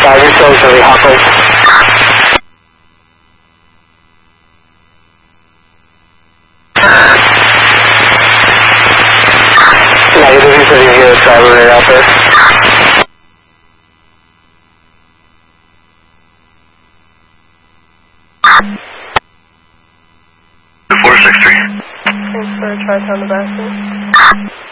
Roger, so Charlie Hawkeye. Negative, you said you get a driver right out there. 463. Thanks for a try on the back.